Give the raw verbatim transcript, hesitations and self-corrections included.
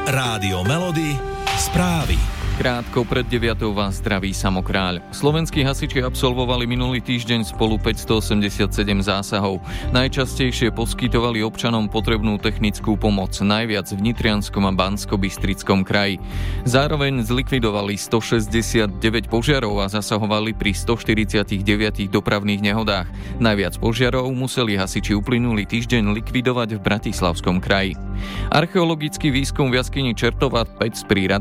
Rádio Melody, správy. Krátko pred deviatou vás zdraví Samo Kráľ. Slovenskí hasiči absolvovali minulý týždeň spolu päťstoosemdesiatsedem zásahov. Najčastejšie poskytovali občanom potrebnú technickú pomoc, najviac v Nitrianskom a Banskobystrickom kraji. Zároveň zlikvidovali stošesťdesiatdeväť požiarov a zasahovali pri stoštyridsaťdeväť dopravných nehodách. Najviac požiarov museli hasiči uplynulý týždeň likvidovať v Bratislavskom kraji. Archeologický výskum v jaskyni Čertova Pec pri